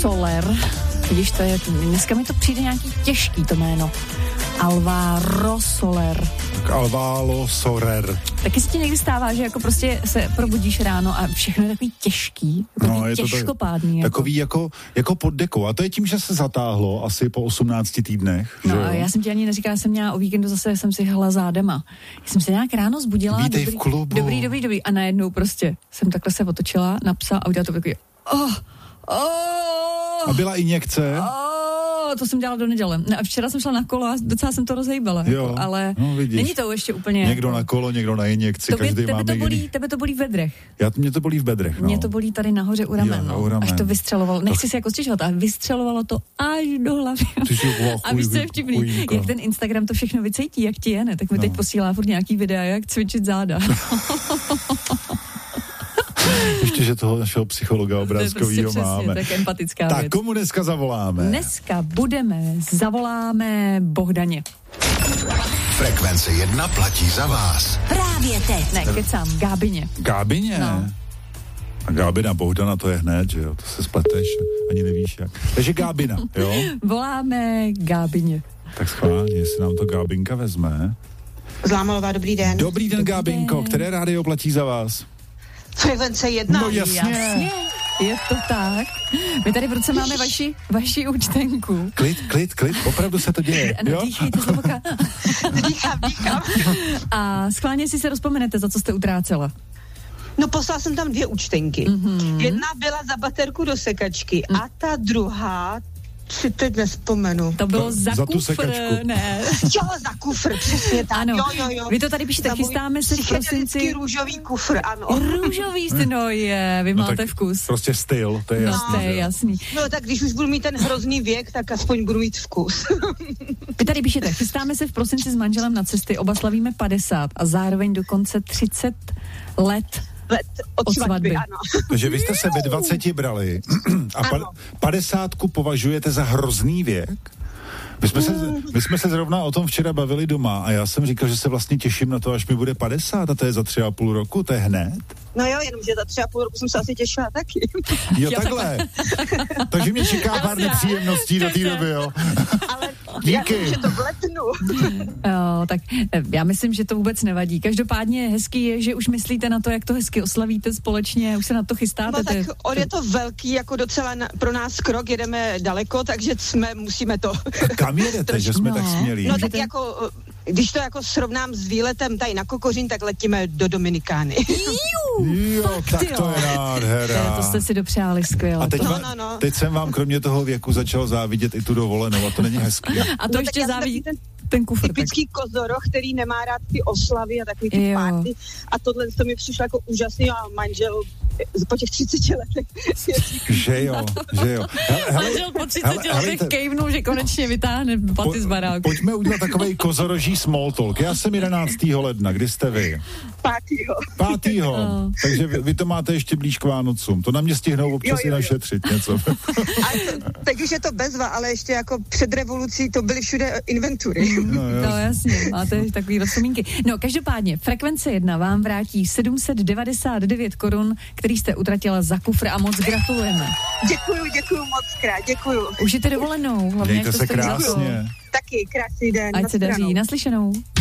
Soler. Vidíš, to je, dneska mi to přijde nějaký těžký to jméno. Alvaro Soler. Alvaro Soler. Taky se ti někdy stává, že jako prostě se probudíš ráno a všechno je takový těžký, no, je těžkopádný. To takový jako pod dekou. A to je tím, že se zatáhlo asi po 18 týdnech. No že a já jsem ti ani neříkala, jsem měla o víkendu zase, jsem si hla zádema. Já jsem se nějak ráno zbudila. Vítej v klubu. Dobrý. A najednou prostě jsem takhle se otočila, napsala a udělala to takový A byla injekce? To jsem dělala do neděle. No a včera jsem šla na kolo a docela jsem to rozhejbala. Jo, jako, ale není to ještě úplně... Někdo na kolo, někdo na injekci, každý má někdy. Tebe to bolí v bedrech. Mě to bolí v bedrech, no. Mě to bolí tady nahoře u ramen, u ramen. Až to vystřelovalo. Nechci si jako stěžovat, ale vystřelovalo to až do hlavy. A víš, co je vtipný? Jak ten Instagram to všechno vycejtí, jak ti je, ne? Tak mi teď posílá furt nějaký videa, jak cvičit záda. Ještě, že toho našeho psychologa obrázkovýho prostě máme. Tak empatická tak věc. Komu dneska zavoláme? Dneska zavoláme Bohdaně. Frekvence 1 platí za vás. Právě teď. Ne, kecám, Gábině. Gábině? No. A Gábina Bohdana to je hned, že jo? To se spleteš, ani nevíš jak. Takže Gábina, jo? Voláme Gábině. Tak schválně, jestli nám to Gábinka vezme. Zlámalová, dobrý den. Dobrý den, Gábinko. Které rádio platí za vás? Frekvence 1. No jasně. Je to tak. My tady v ruce máme vaši účtenku. Klid, opravdu se to děje. Ano, dýchejte zloboka. Dýchám. A schválně si se rozpomenete, za co jste utrácela. No poslala jsem tam 2 účtenky. Mm-hmm. Jedna byla za baterku do sekačky a ta druhá, si teď nespomenu. To bylo za tu kufr, sekačku. ne. Jo, za kufr, přesně tak. Ano, jo. vy to tady píšete, chystáme se v prosinci. Růžový kufr, ano. Růžový, no je, vy máte vkus. Prostě styl, to je jasný. To je jasný. No tak když už budu mít ten hrozný věk, tak aspoň budu mít vkus. Vy tady píšete, chystáme se v prosinci s manželem na cesty, oba slavíme 50 a zároveň dokonce 30 let od svatby, ano. Takže vy jste se ve 20 brali a 50 považujete za hrozný věk? My jsme se zrovna o tom včera bavili doma a já jsem říkal, že se vlastně těším na to, až mi bude 50 a to je za 3,5 roku, to je hned. No jo, jenomže za 3,5 roku jsem se asi těšila taky. Jo, takhle. Takže mě čeká pár nepříjemností do té doby, jo. Ale díky. Já vím, že to v lednu. Tak já myslím, že to vůbec nevadí. Každopádně hezký je, že už myslíte na to, jak to hezky oslavíte společně, už se na to chystáte. No tak je to velký, jako docela pro nás krok, jedeme daleko, takže musíme to. Kam jedete, že jsme tak smělí? No tak jako, když to jako srovnám s výletem tady na Kokořín, tak letíme do Dominikány. Jo, tak to je nádhera. To jste si dopřáli skvěle. A teď jsem vám kromě toho věku začal závidět i tu dovolenou a to není hezký. A to ještě závidí ten kufr. Typický kozoroch, který nemá rád ty oslavy a takový ty párty. A tohle to mi přišlo jako úžasný a manžel po těch 30 letech. Že jo. Manžel po 30 letech kejvnul, že konečně vytáhne paty z baráku. Pojďme udělat takovej kozoroží small talk. Já jsem 11. ledna, kdy jste vy? 5. Takže vy to máte ještě blíž k Vánocům. To na mě stihnou občas i našetřit něco. Teď už je to bezva, ale ještě jako před revolucí to byly všude inventury. No jasně, máte takový rozpomínky. No každopádně, Frekvence 1 vám vrátí 799 korun, který jste utratila za kufr a moc gratulujeme. Děkuju moc krát, děkuju. Užijte dovolenou. Hlavně, mějte se krásně. Taky krásný den. Ať se daří, naslyšenou.